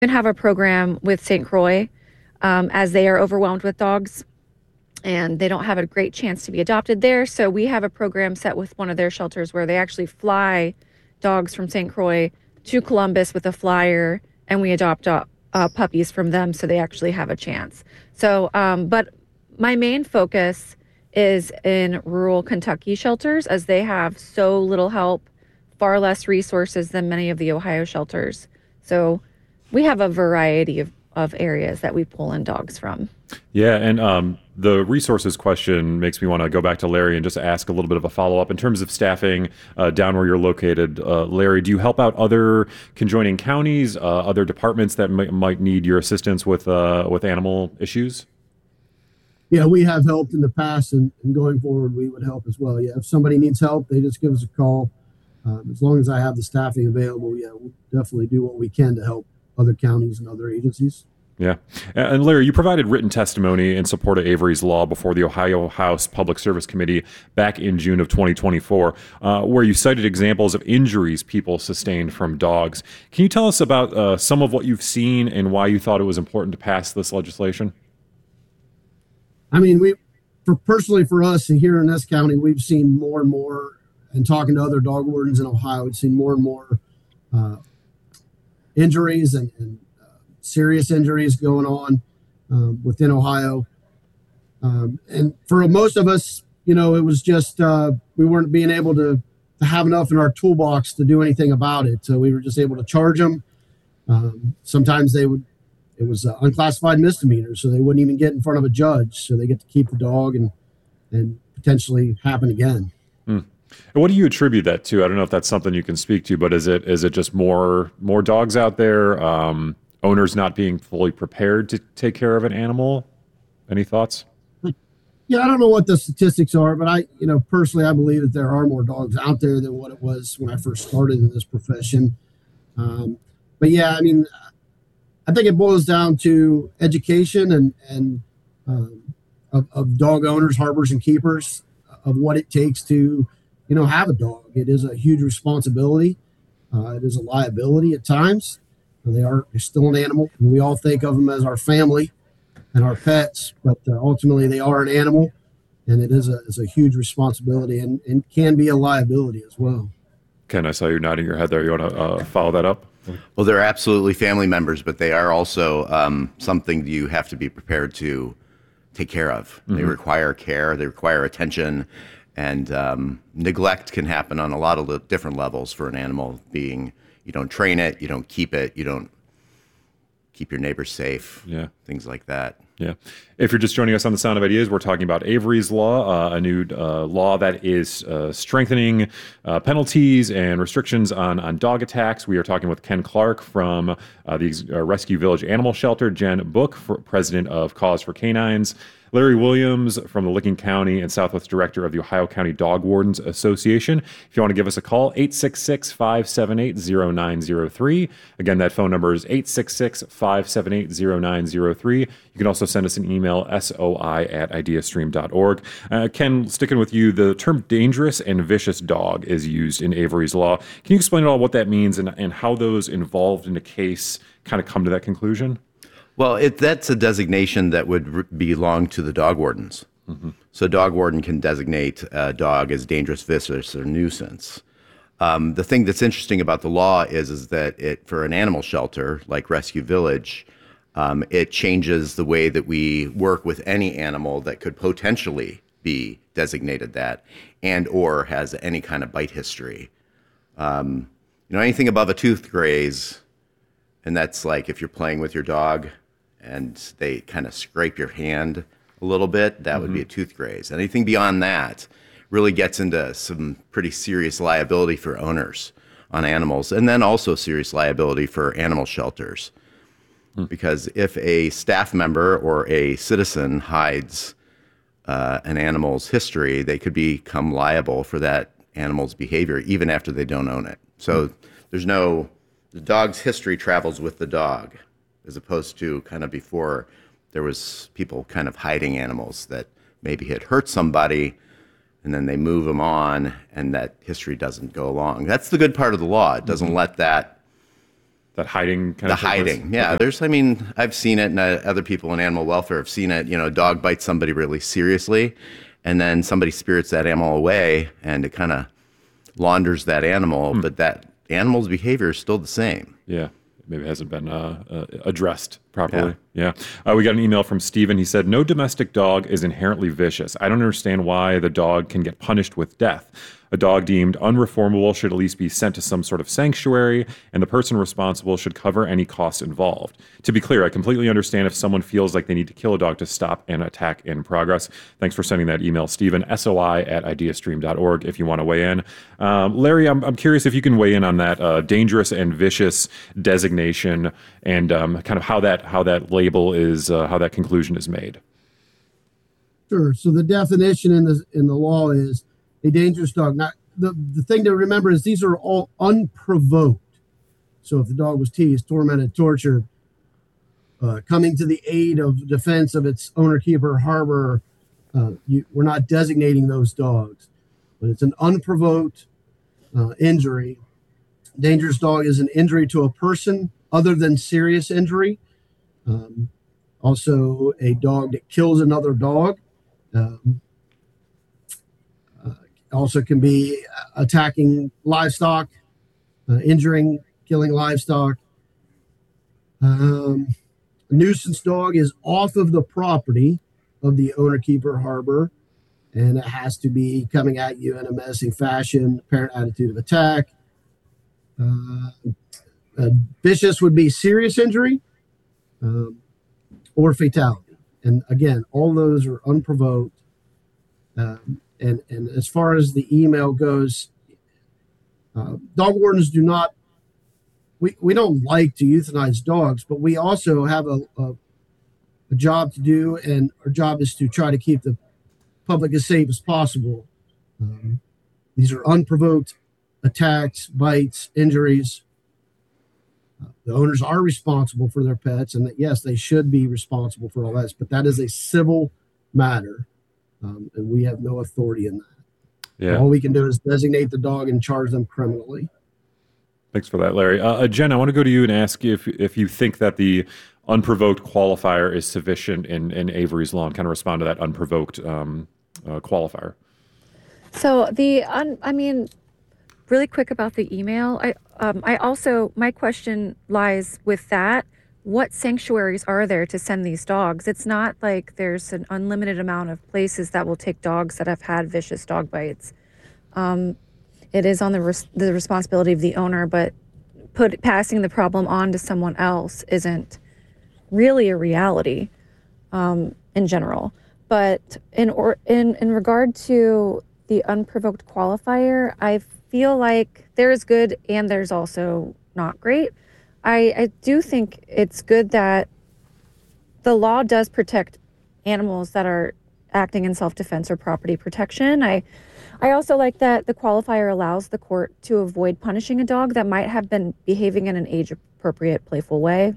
And have a program with St. Croix as they are overwhelmed with dogs and they don't have a great chance to be adopted there. So we have a program set with one of their shelters where they actually fly dogs from St. Croix to Columbus with a flyer, and we adopt puppies from them so they actually have a chance. So, but my main focus is in rural Kentucky shelters as they have so little help, far less resources than many of the Ohio shelters. So we have a variety of areas that we pull in dogs from. Yeah, and the resources question makes me want to go back to Larry and just ask a little bit of a follow-up. In terms of staffing down where you're located, Larry, do you help out other conjoining counties, other departments that might need your assistance with animal issues? Yeah, we have helped in the past, and going forward, we would help as well. Yeah, if somebody needs help, they just give us a call. As long as I have the staffing available, yeah, we'll definitely do what we can to help other counties and other agencies. Yeah. And Larry, you provided written testimony in support of Avery's Law before the Ohio House Public Service Committee back in June of 2024, where you cited examples of injuries people sustained from dogs. Can you tell us about some of what you've seen and why you thought it was important to pass this legislation? I mean, personally for us here in this county, we've seen more and more, and talking to other dog wardens in Ohio, we've seen more and more injuries and serious injuries going on within Ohio. And for most of us, it was just we weren't being able to have enough in our toolbox to do anything about it. So we were just able to charge them. Sometimes it was unclassified misdemeanors, so they wouldn't even get in front of a judge. So they get to keep the dog and potentially happen again. And what do you attribute that to? I don't know if that's something you can speak to, but is it just more dogs out there? Owners not being fully prepared to take care of an animal? Any thoughts? Yeah, I don't know what the statistics are, but personally, I believe that there are more dogs out there than what it was when I first started in this profession. But yeah, I mean, I think it boils down to education and of dog owners, harbors, and keepers of what it takes to, have a dog. It is a huge responsibility. It is a liability at times. They're still an animal, and we all think of them as our family and our pets, but ultimately they are an animal, and it is a huge responsibility and can be a liability as well. Ken, I saw you nodding your head there. You want to follow that up? Well, they're absolutely family members, but they are also something you have to be prepared to take care of. Mm-hmm. They require care, they require attention, and neglect can happen on a lot of different levels for an animal. Being you don't train it, you don't keep it, you don't keep your neighbors safe, things like that. Yeah. If you're just joining us on The Sound of Ideas, we're talking about Avery's Law, a new law that is strengthening penalties and restrictions on dog attacks. We are talking with Ken Clark from the Rescue Village Animal Shelter, Jen Book, president of Cause for Canines, Larry Williams from the Licking County and Southwest Director of the Ohio County Dog Wardens Association. If you want to give us a call, 866-578-0903. Again, that phone number is 866-578-0903. You can also send us an email, soi@ideastream.org. Ken, sticking with you, the term dangerous and vicious dog is used in Avery's Law. Can you explain at all what that means and how those involved in a case kind of come to that conclusion? Well, that's a designation that would belong to the dog wardens. Mm-hmm. So dog warden can designate a dog as dangerous, vicious, or nuisance. The thing that's interesting about the law is that for an animal shelter like Rescue Village, it changes the way that we work with any animal that could potentially be designated that and or has any kind of bite history. Anything above a tooth graze, and that's like if you're playing with your dog and they kind of scrape your hand a little bit, that would be a tooth graze. Anything beyond that really gets into some pretty serious liability for owners on animals, and then also serious liability for animal shelters. Because if a staff member or a citizen hides an animal's history, they could become liable for that animal's behavior even after they don't own it. So the dog's history travels with the dog, as opposed to kind of before there was people kind of hiding animals that maybe had hurt somebody and then they move them on and that history doesn't go along. That's the good part of the law. It doesn't let that That hiding kind The of hiding, yeah. Okay. I've seen it, and other people in animal welfare have seen it. A dog bites somebody really seriously, and then somebody spirits that animal away, and it kind of launders that animal, but that animal's behavior is still the same. Yeah. Maybe it hasn't been addressed properly. Yeah. We got an email from Steven. He said, no domestic dog is inherently vicious. I don't understand why the dog can get punished with death. A dog deemed unreformable should at least be sent to some sort of sanctuary, and the person responsible should cover any costs involved. To be clear, I completely understand if someone feels like they need to kill a dog to stop an attack in progress. Thanks for sending that email, Stephen, soi@ideastream.org, if you want to weigh in. Larry, I'm curious if you can weigh in on that dangerous and vicious designation and kind of how that label is, how that conclusion is made. Sure. So the definition in the law is a dangerous dog. Now, the thing to remember is these are all unprovoked. So if the dog was teased, tormented, tortured, coming to the aid of defense of its owner, keeper, harbor, we're not designating those dogs. But it's an unprovoked injury. Dangerous dog is an injury to a person other than serious injury. Also, a dog that kills another dog. Also can be attacking livestock, injuring, killing livestock. A nuisance dog is off of the property of the owner, keeper, harbor, and it has to be coming at you in a menacing fashion, apparent attitude of attack. Vicious would be serious injury or fatality. And again, all those are unprovoked. And as far as the email goes, dog wardens do not, we don't like to euthanize dogs, but we also have a job to do, and our job is to try to keep the public as safe as possible. These are unprovoked attacks, bites, injuries. The owners are responsible for their pets, and that, yes, they should be responsible for all that, but that is a civil matter. And we have no authority in that. Yeah. All we can do is designate the dog and charge them criminally. Thanks for that, Larry. Jen, I want to go to you and ask you if you think that the unprovoked qualifier is sufficient in Avery's law, and kind of respond to that unprovoked qualifier. So really quick about the email. I also, my question lies with that. What sanctuaries are there to send these dogs? It's not like there's an unlimited amount of places that will take dogs that have had vicious dog bites. It is on the responsibility of the owner, but passing the problem on to someone else isn't really a reality in general. But in regard to the unprovoked qualifier, I feel like there is good and there's also not great. I do think it's good that the law does protect animals that are acting in self-defense or property protection. I also like that the qualifier allows the court to avoid punishing a dog that might have been behaving in an age-appropriate, playful way.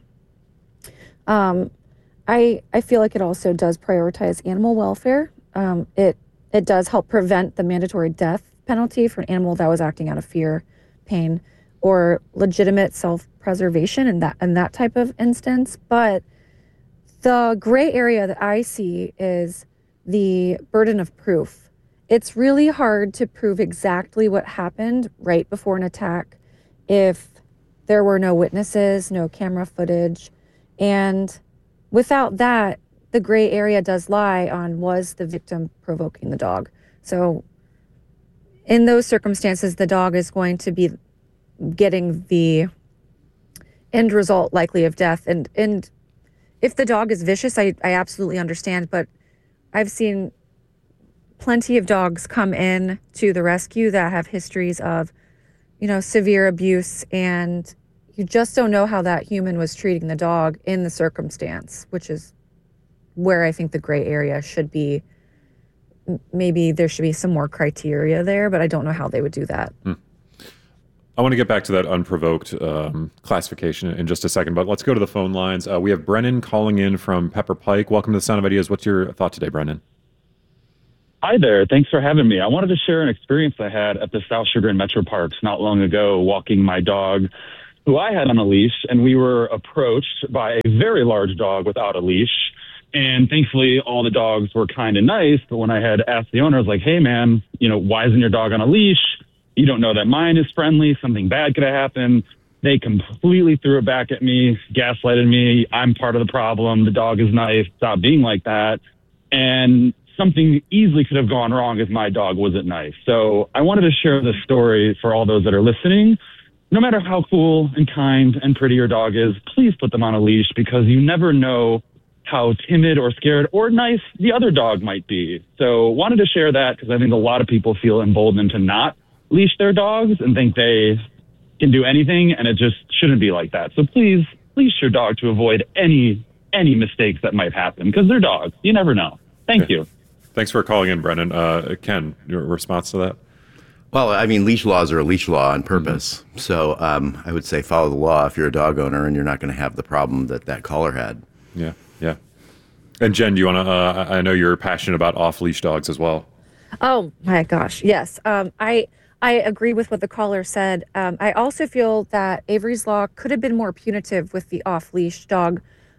I feel like it also does prioritize animal welfare. It does help prevent the mandatory death penalty for an animal that was acting out of fear, pain, or legitimate self-preservation in that type of instance. But the gray area that I see is the burden of proof. It's really hard to prove exactly what happened right before an attack if there were no witnesses, no camera footage. And without that, the gray area does lie on, was the victim provoking the dog? So in those circumstances, the dog is going to be getting the end result likely of death. And if the dog is vicious, I absolutely understand, but I've seen plenty of dogs come in to the rescue that have histories of, severe abuse, and you just don't know how that human was treating the dog in the circumstance, which is where I think the gray area should be. Maybe there should be some more criteria there, but I don't know how they would do that. I want to get back to that unprovoked classification in just a second, but let's go to the phone lines. We have Brennan calling in from Pepper Pike. Welcome to the Sound of Ideas. What's your thought today, Brennan? Hi there. Thanks for having me. I wanted to share an experience I had at the South Sugar and Metro Parks not long ago, walking my dog who I had on a leash, and we were approached by a very large dog without a leash. And thankfully, all the dogs were kind of nice. But when I had asked the owner, I was like, hey, man, why isn't your dog on a leash? You don't know that mine is friendly. Something bad could have happened. They completely threw it back at me, gaslighted me. I'm part of the problem. The dog is nice. Stop being like that. And something easily could have gone wrong if my dog wasn't nice. So I wanted to share this story for all those that are listening. No matter how cool and kind and pretty your dog is, please put them on a leash, because you never know how timid or scared or nice the other dog might be. So wanted to share that because I think a lot of people feel emboldened to not leash their dogs and think they can do anything, and it just shouldn't be like that. So please leash your dog to avoid any mistakes that might happen, because they're dogs. You never know. Thank you. Thanks for calling in, Brennan. Ken, your response to that? Well, I mean, leash laws are a leash law on purpose. Mm-hmm. So I would say follow the law if you're a dog owner and you're not going to have the problem that caller had. Yeah. And Jen, do you want to, I know you're passionate about off-leash dogs as well. Oh my gosh. Yes. I agree with what the caller said. I also feel that Avery's Law could have been more punitive with the off-leash dog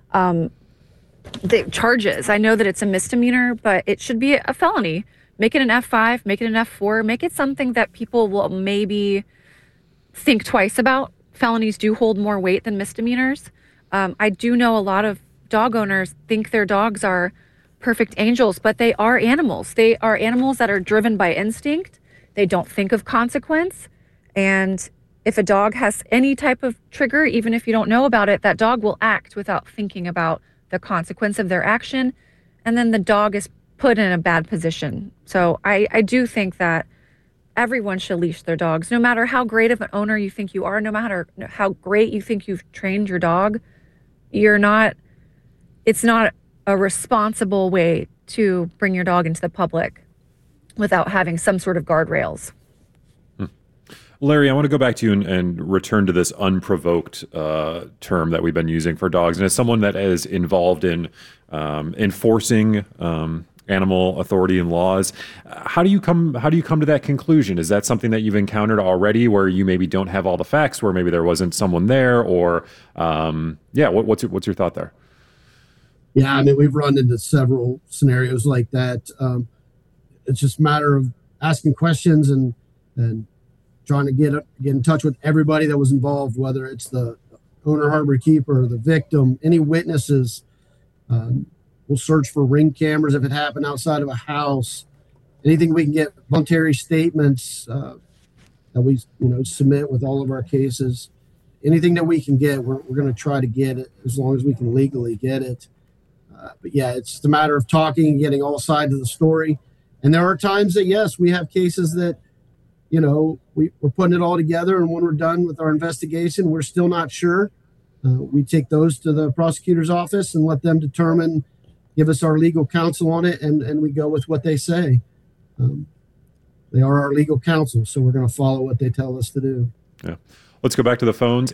the charges. I know that it's a misdemeanor, but it should be a felony. Make it an F5, make it an F4, make it something that people will maybe think twice about. Felonies do hold more weight than misdemeanors. I do know a lot of dog owners think their dogs are perfect angels, but they are animals. They are animals that are driven by instinct. They don't think of consequence. And if a dog has any type of trigger, even if you don't know about it, that dog will act without thinking about the consequence of their action. And then the dog is put in a bad position. So I do think that everyone should leash their dogs, no matter how great of an owner you think you are, no matter how great you think you've trained your dog. It's not a responsible way to bring your dog into the public without having some sort of guardrails. Larry, I want to go back to you and return to this unprovoked term that we've been using for dogs. And as someone that is involved in enforcing animal authority and laws, how do you come to that conclusion? Is that something that you've encountered already, where you maybe don't have all the facts, where maybe there wasn't someone there, or what's your thought there? Yeah, I mean, we've run into several scenarios like that. It's just a matter of asking questions and trying to get in touch with everybody that was involved, whether it's the owner, harbor keeper, the victim, any witnesses. We'll search for ring cameras if it happened outside of a house. Anything we can get, voluntary statements that we submit with all of our cases. Anything that we can get, we're going to try to get it as long as we can legally get it. But yeah, it's just a matter of talking and getting all sides of the story. And there are times that, yes, we have cases that, we're putting it all together, and when we're done with our investigation, we're still not sure. We take those to the prosecutor's office and let them give us our legal counsel on it, and we go with what they say. They are our legal counsel, so we're going to follow what they tell us to do. Yeah. Let's go back to the phones,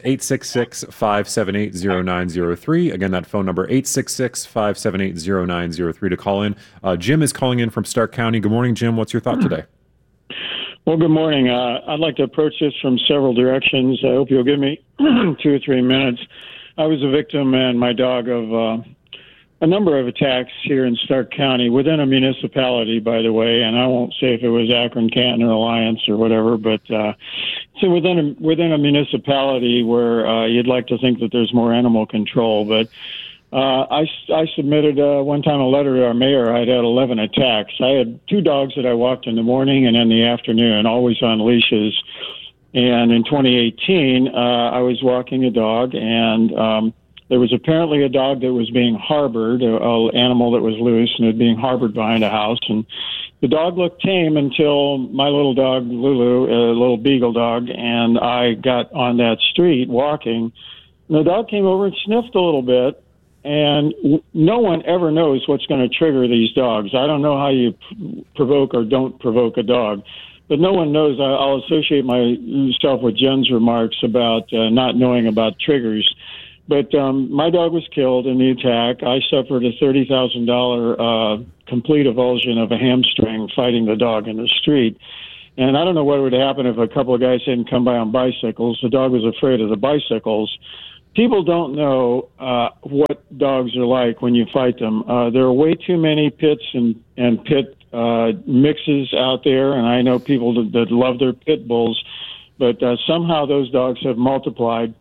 866-578-0903. Again, that phone number, 866-578-0903 to call in. Jim is calling in from Stark County. Good morning, Jim. What's your thought today? Well, good morning. I'd like to approach this from several directions. I hope you'll give me 2 or 3 minutes. I was a victim and my dog of a number of attacks here in Stark County within a municipality, by the way, and I won't say if it was Akron, Canton, or Alliance or whatever, but so within a municipality where you'd like to think that there's more animal control. But I submitted one time a letter to our mayor. I'd had 11 attacks. I had 2 dogs that I walked in the morning and in the afternoon, always on leashes. And in 2018, I was walking a dog, and there was apparently a dog that was being harbored, an animal that was loose and it being harbored behind a house. And the dog looked tame until my little dog, Lulu, a little beagle dog, and I got on that street walking. And the dog came over and sniffed a little bit. And no one ever knows what's going to trigger these dogs. I don't know how you provoke or don't provoke a dog. But no one knows. I'll associate myself with Jen's remarks about not knowing about triggers. But my dog was killed in the attack. I suffered a $30,000 complete avulsion of a hamstring fighting the dog in the street. And I don't know what would happen if a couple of guys didn't come by on bicycles. The dog was afraid of the bicycles. People don't know what dogs are like when you fight them. There are way too many pits and pit mixes out there, and I know people that love their pit bulls, but somehow those dogs have multiplied.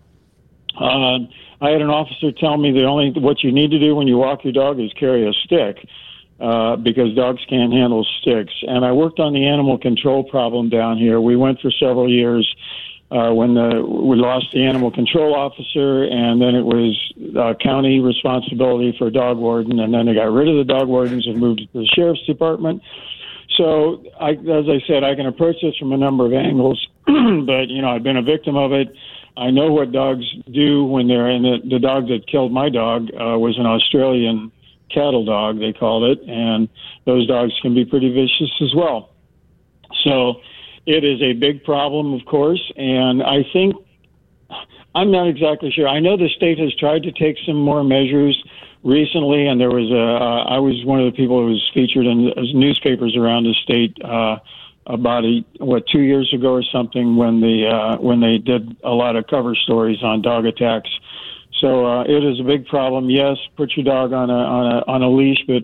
I had an officer tell me what you need to do when you walk your dog is carry a stick. Because dogs can't handle sticks. And I worked on the animal control problem down here. We went for several years when we lost the animal control officer, and then it was county responsibility for a dog warden, and then they got rid of the dog wardens and moved it to the sheriff's department. So, as I said, I can approach this from a number of angles, but, I've been a victim of it. I know what dogs do when they're in the dog that killed my dog was an Australian cattle dog, they called it, and those dogs can be pretty vicious as well. So it is a big problem, of course, and I think, I'm not exactly sure. I know the state has tried to take some more measures recently, and there was I was one of the people who was featured in newspapers around the state about 2 years ago or something when they did a lot of cover stories on dog attacks. So it is a big problem. Yes, put your dog on a leash, but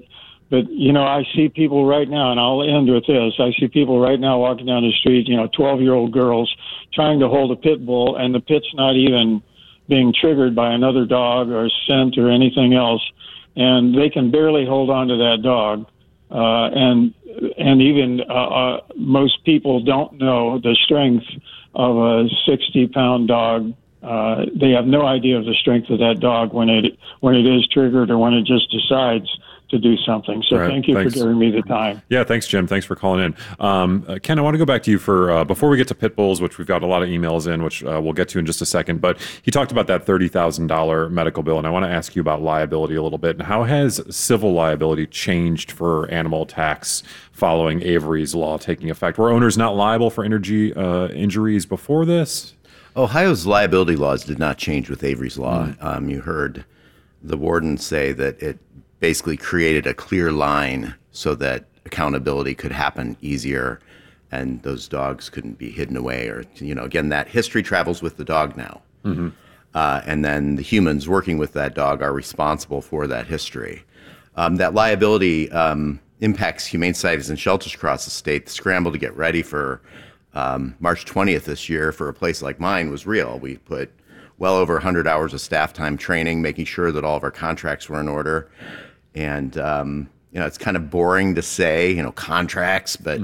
I see people right now, and I'll end with this. I see people right now walking down the street, 12-year-old girls trying to hold a pit bull, and the pit's not even being triggered by another dog or scent or anything else, and they can barely hold on to that dog. And even most people don't know the strength of a 60-pound dog. They have no idea of the strength of that dog when it is triggered or when it just decides to do something. So thank you for giving me the time. Yeah, thanks, Jim. Thanks for calling in. Ken, I want to go back to you for before we get to pit bulls, which we've got a lot of emails in, which we'll get to in just a second. But he talked about that $30,000 medical bill, and I want to ask you about liability a little bit. And how has civil liability changed for animal attacks following Avery's law taking effect? Were owners not liable for injuries before this? Ohio's liability laws did not change with Avery's law. You heard the warden say that it basically created a clear line so that accountability could happen easier and those dogs couldn't be hidden away or, again, that history travels with the dog now. Mm-hmm. And then the humans working with that dog are responsible for that history. That liability impacts humane societies and shelters across the state. The scramble to get ready for March 20th this year for a place like mine was real. We put well over 100 hours of staff time training, making sure that all of our contracts were in order. And, it's kind of boring to say, contracts, but,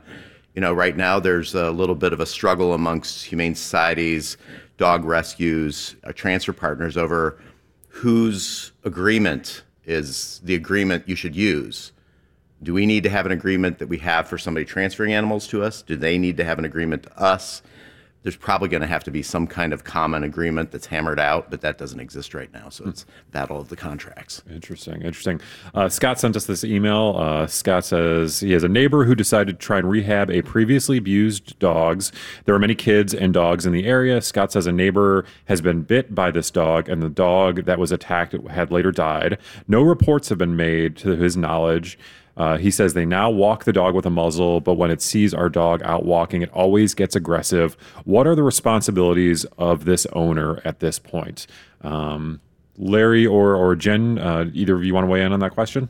right now there's a little bit of a struggle amongst humane societies, dog rescues, transfer partners over whose agreement is the agreement you should use. Do we need to have an agreement that we have for somebody transferring animals to us? Do they need to have an agreement to us? There's probably going to have to be some kind of common agreement that's hammered out, but that doesn't exist right now. So it's battle of the contracts. Interesting. Scott sent us this email. Scott says he has a neighbor who decided to try and rehab a previously abused dogs. There are many kids and dogs in the area. Scott says a neighbor has been bit by this dog, and the dog that was attacked had later died. No reports have been made to his knowledge. He says they now walk the dog with a muzzle, but when it sees our dog out walking, it always gets aggressive. What are the responsibilities of this owner at this point? Larry or Jen, either of you want to weigh in on that question?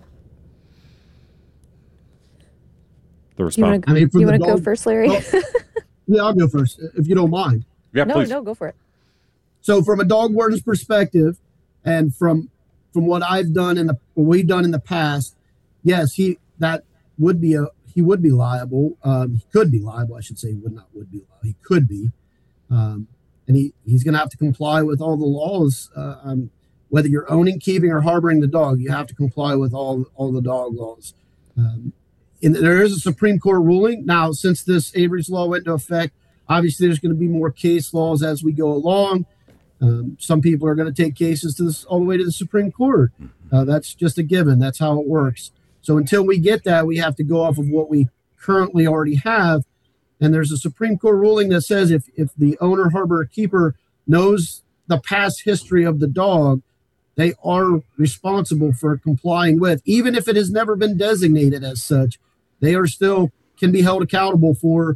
The response. You want to go first, Larry? Yeah, I'll go first, if you don't mind. Yeah, please. No, go for it. So from a dog warden's perspective, and from what we've done in the past, yes, he would be liable. He could be liable, I should say. Would be liable. He could be, and he's going to have to comply with all the laws. Whether you're owning, keeping, or harboring the dog, you have to comply with all the dog laws. And there is a Supreme Court ruling now. Since this Avery's law went into effect, obviously there's going to be more case laws as we go along. Some people are going to take cases all the way to the Supreme Court. That's just a given. That's how it works. So until we get that, we have to go off of what we currently already have. And there's a Supreme Court ruling that says if the owner, harbor, or keeper knows the past history of the dog, they are responsible for complying with, even if it has never been designated as such, they are still can be held accountable for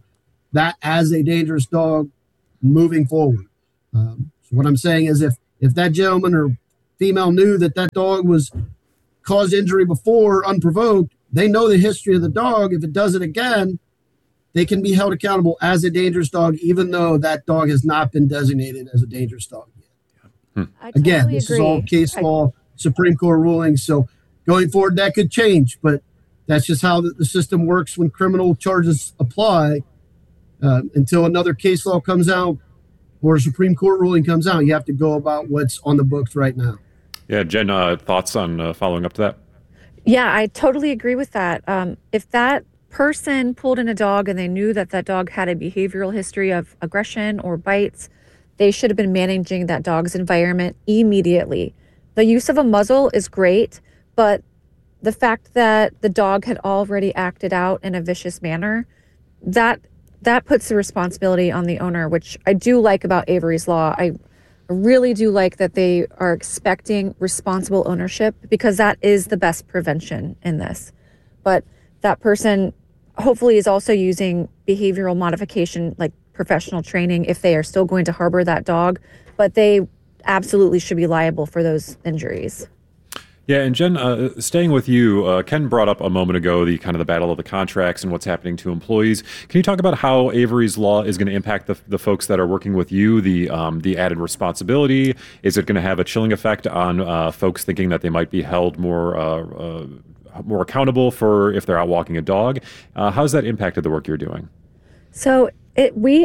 that as a dangerous dog moving forward. So what I'm saying is if that gentleman or female knew that dog was caused injury before unprovoked, they know the history of the dog. If it does it again, they can be held accountable as a dangerous dog, even though that dog has not been designated as a dangerous dog yet. Again, this is all case law, Supreme Court rulings. So going forward, that could change, but that's just how the system works when criminal charges apply. Until another case law comes out or a Supreme Court ruling comes out, you have to go about what's on the books right now. Yeah, Jen, thoughts on following up to that? Yeah, I totally agree with that. If that person pulled in a dog and they knew that dog had a behavioral history of aggression or bites, they should have been managing that dog's environment immediately. The use of a muzzle is great, but the fact that the dog had already acted out in a vicious manner, that puts the responsibility on the owner, which I do like about Avery's Law. I really do like that they are expecting responsible ownership, because that is the best prevention in this. But that person hopefully is also using behavioral modification, like professional training, if they are still going to harbor that dog, but they absolutely should be liable for those injuries. Yeah, and Jen, staying with you, Ken brought up a moment ago the battle of the contracts and what's happening to employees. Can you talk about how Avery's Law is going to impact the folks that are working with you, the added responsibility? Is it going to have a chilling effect on folks thinking that they might be held more accountable for if they're out walking a dog? How's that impacted the work you're doing? So we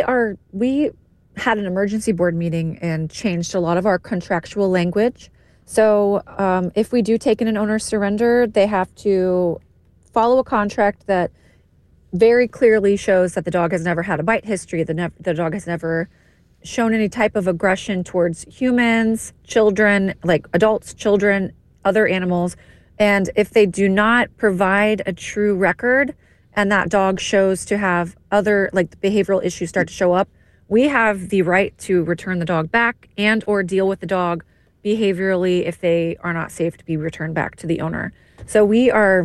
had an emergency board meeting and changed a lot of our contractual language. So if we do take in an owner surrender, they have to follow a contract that very clearly shows that the dog has never had a bite history, the dog has never shown any type of aggression towards humans, children, like adults, children, other animals. And if they do not provide a true record and that dog shows to have other, like, the behavioral issues start to show up, we have the right to return the dog back and or deal with the dog behaviorally if they are not safe to be returned back to the owner. So we are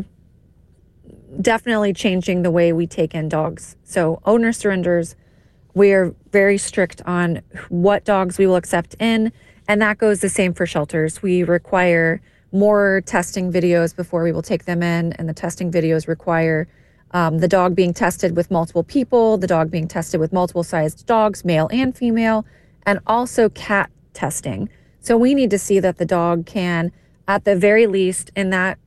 definitely changing the way we take in dogs. So owner surrenders, we are very strict on what dogs we will accept in, and that goes the same for shelters. We require more testing videos before we will take them in, and the testing videos require the dog being tested with multiple people, the dog being tested with multiple sized dogs, male and female, and also cat testing. So we need to see that the dog can, at the very least, in that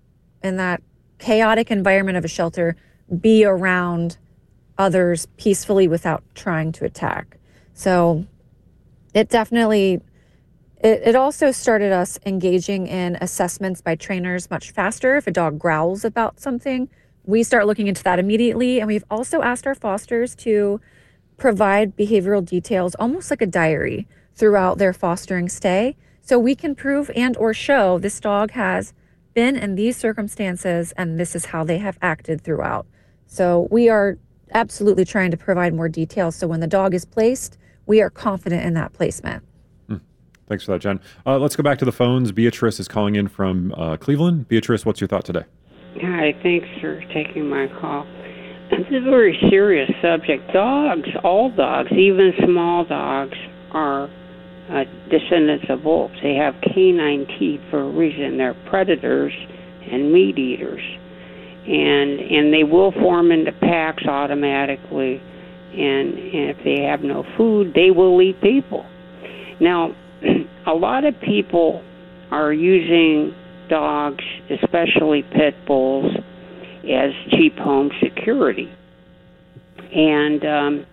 chaotic environment of a shelter, be around others peacefully without trying to attack. So it definitely, it also started us engaging in assessments by trainers much faster. If a dog growls about something, we start looking into that immediately. And we've also asked our fosters to provide behavioral details, almost like a diary, throughout their fostering stay. So we can prove and or show this dog has been in these circumstances and this is how they have acted throughout. So we are absolutely trying to provide more details. So when the dog is placed, we are confident in that placement. Thanks for that, Jen. Let's go back to the phones. Beatrice is calling in from Cleveland. Beatrice, what's your thought today? Hi, thanks for taking my call. This is a very serious subject. Dogs, all dogs, even small dogs, are descendants of wolves. They have canine teeth for a reason. They're predators and meat eaters, and they will form into packs automatically. And if they have no food, they will eat people. Now, a lot of people are using dogs, especially pit bulls, as cheap home security. And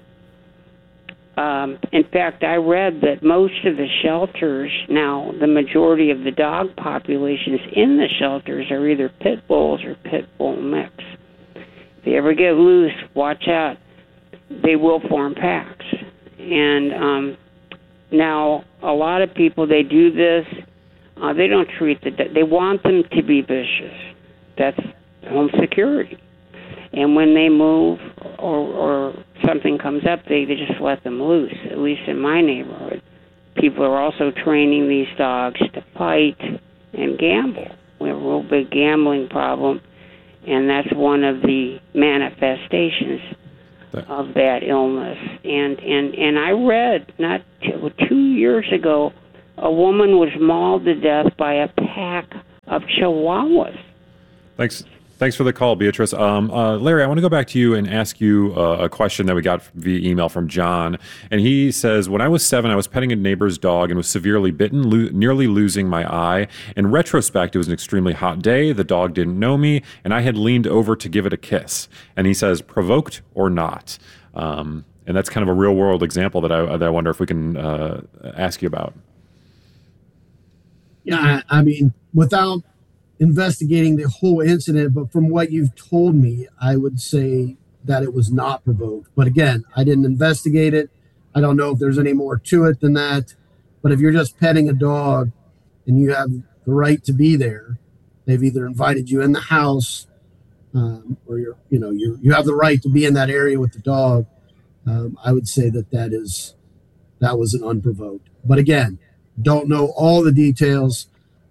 in fact, I read that most of the shelters now, the majority of the dog populations in the shelters are either pit bulls or pit bull mix. If they ever get loose, watch out. They will form packs. And now, a lot of people, they do this. They don't treat they want them to be vicious. That's home security. And when they move or something comes up, they just let them loose, at least in my neighborhood. People are also training these dogs to fight and gamble. We have a real big gambling problem, and that's one of the manifestations of that illness. And I read not 2 years ago, a woman was mauled to death by a pack of chihuahuas. Thanks for the call, Beatrice. Larry, I want to go back to you and ask you a question that we got via email from John. And he says, when I was 7, I was petting a neighbor's dog and was severely bitten, nearly losing my eye. In retrospect, it was an extremely hot day. The dog didn't know me, and I had leaned over to give it a kiss. And he says, provoked or not? And that's kind of a real-world example that I wonder if we can ask you about. Yeah, I mean, without investigating the whole incident, but from what you've told me, I would say that it was not provoked. But again, I didn't investigate it. I don't know if there's any more to it than that. But if you're just petting a dog and you have the right to be there, they've either invited you in the house, or you have the right to be in that area with the dog. I would say that was an unprovoked. But again, don't know all the details.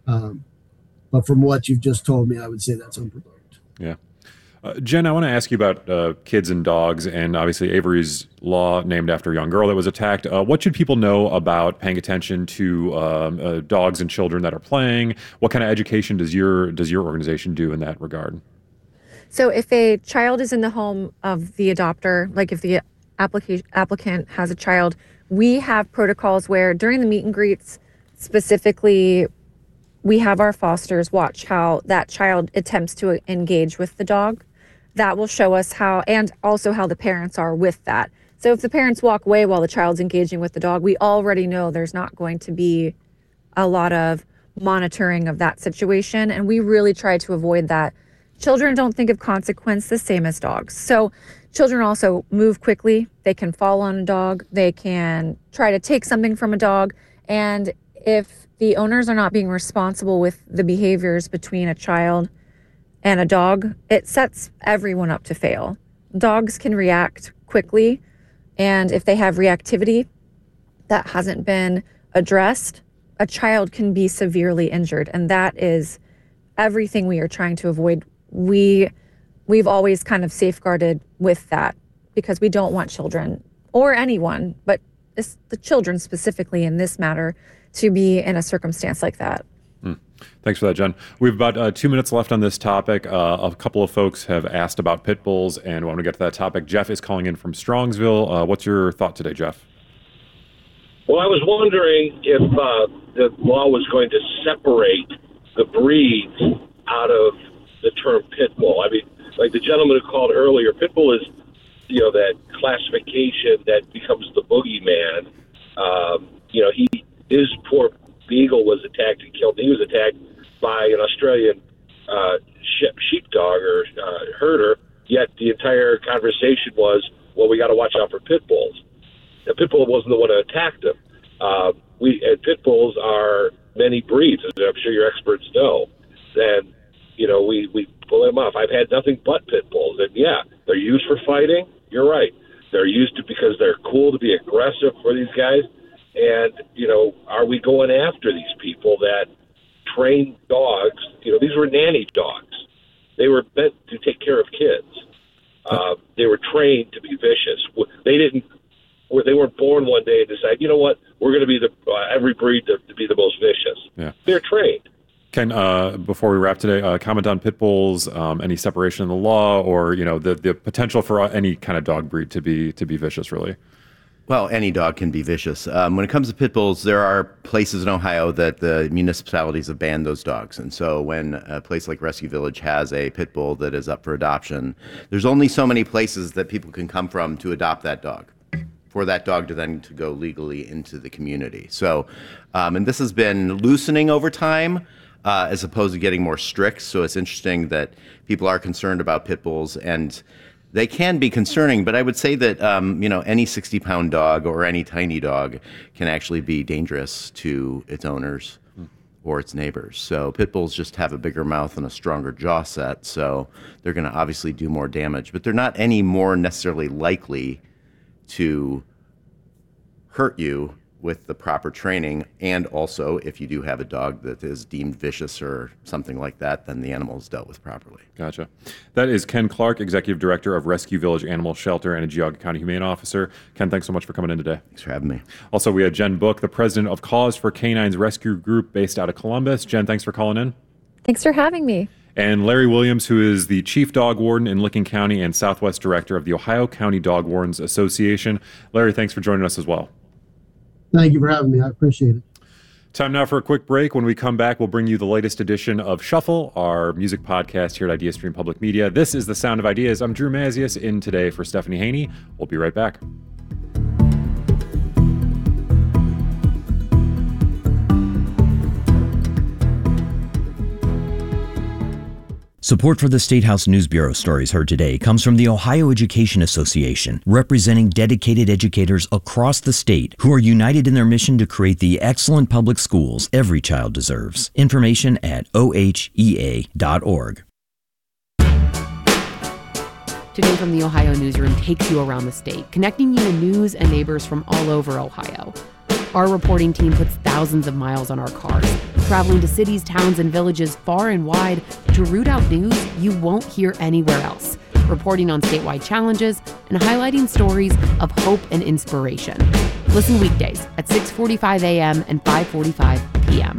But from what you've just told me, I would say that's unprovoked. Yeah. Jen, I want to ask you about kids and dogs, and obviously Avery's Law, named after a young girl that was attacked. What should people know about paying attention to dogs and children that are playing? What kind of education does your organization do in that regard? So if a child is in the home of the adopter, like if the applicant has a child, we have protocols where during the meet and greets, specifically, we have our fosters watch how that child attempts to engage with the dog. That will show us how, and also how the parents are with that. So if the parents walk away while the child's engaging with the dog, we already know there's not going to be a lot of monitoring of that situation. And we really try to avoid that. Children don't think of consequence the same as dogs. So children also move quickly. They can fall on a dog. They can try to take something from a dog. And if the owners are not being responsible with the behaviors between a child and a dog, it sets everyone up to fail. Dogs can react quickly, and if they have reactivity that hasn't been addressed, a child can be severely injured, and that is everything we are trying to avoid. We've always kind of safeguarded with that because we don't want children, or anyone, but the children specifically in this matter, to be in a circumstance like that. Thanks for that, Jen. We have about 2 minutes left on this topic. A couple of folks have asked about pit bulls, and when we get to that topic, Jeff is calling in from Strongsville. What's your thought today, Jeff? Well, I was wondering if the law was going to separate the breeds out of the term pit bull. I mean, like the gentleman who called earlier, pit bull is, that classification that becomes the boogeyman. His poor beagle was attacked and killed. He was attacked by an Australian sheepdog or herder, yet the entire conversation was, well, we got to watch out for pit bulls. The pit bull wasn't the one that attacked him. And pit bulls are many breeds, as I'm sure your experts know. And, we pull them off. I've had nothing but pit bulls. And, yeah, they're used for fighting. You're right. They're used to because they're cool to be aggressive for these guys. And, are we going after these people that train dogs? These were nanny dogs. They were meant to take care of kids. They were trained to be vicious. They weren't born one day and decide, you know what, we're going to be every breed to be the most vicious. Yeah. They're trained. Ken, before we wrap today, comment on pit bulls, any separation in the law, or the potential for any kind of dog breed to be vicious, really. Well, any dog can be vicious. When it comes to pit bulls, there are places in Ohio that the municipalities have banned those dogs. And so when a place like Rescue Village has a pit bull that is up for adoption, there's only so many places that people can come from to adopt that dog, for that dog to go legally into the community. So, and this has been loosening over time, as opposed to getting more strict. So it's interesting that people are concerned about pit bulls, and they can be concerning, but I would say that, any 60-pound dog or any tiny dog can actually be dangerous to its owners or its neighbors. So pit bulls just have a bigger mouth and a stronger jaw set, so they're going to obviously do more damage, but they're not any more necessarily likely to hurt you with the proper training. And also, if you do have a dog that is deemed vicious or something like that, then the animal is dealt with properly. Gotcha. That is Ken Clark, Executive Director of Rescue Village Animal Shelter and a Geauga County Humane Officer. Ken, thanks so much for coming in today. Thanks for having me. Also, we had Jen Book, the president of Cause for Canines Rescue Group based out of Columbus. Jen, thanks for calling in. Thanks for having me. And Larry Williams, who is the Chief Dog Warden in Licking County and Southwest Director of the Ohio County Dog Wardens Association. Larry, thanks for joining us as well. Thank you for having me. I appreciate it. Time now for a quick break. When we come back, we'll bring you the latest edition of Shuffle, our music podcast here at IdeaStream Public Media. This is The Sound of Ideas. I'm Drew Mazius, in today for Stephanie Haney. We'll be right back. Support for the State House News Bureau stories heard today comes from the Ohio Education Association, representing dedicated educators across the state who are united in their mission to create the excellent public schools every child deserves. Information at ohea.org. Today from the Ohio Newsroom takes you around the state, connecting you to news and neighbors from all over Ohio. Our reporting team puts thousands of miles on our cars, traveling to cities, towns, and villages far and wide to root out news you won't hear anywhere else, reporting on statewide challenges and highlighting stories of hope and inspiration. Listen weekdays at 6:45 a.m. and 5:45 p.m.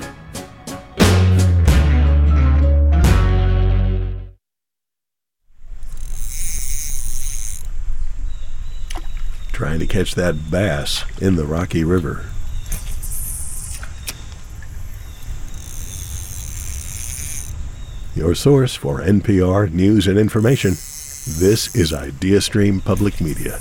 Trying to catch that bass in the Rocky River. Your source for NPR news and information. This is IdeaStream Public Media.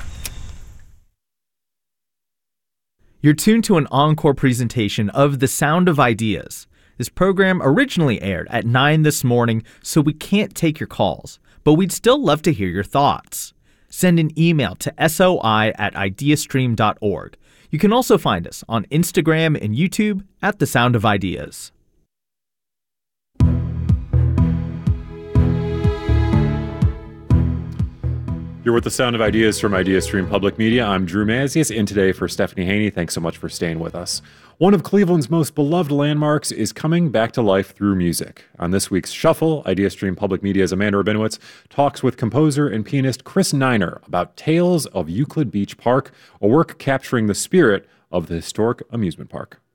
You're tuned to an encore presentation of The Sound of Ideas. This program originally aired at 9 this morning, so we can't take your calls, but we'd still love to hear your thoughts. Send an email to soi@ideastream.org. You can also find us on Instagram and YouTube at The Sound of Ideas. You're with The Sound of Ideas from IdeaStream Public Media. I'm Drew Mazius, in today for Stephanie Haney. Thanks so much for staying with us. One of Cleveland's most beloved landmarks is coming back to life through music. On this week's Shuffle, IdeaStream Public Media's Amanda Rabinowitz talks with composer and pianist Chris Niner about Tales of Euclid Beach Park, a work capturing the spirit of the historic amusement park.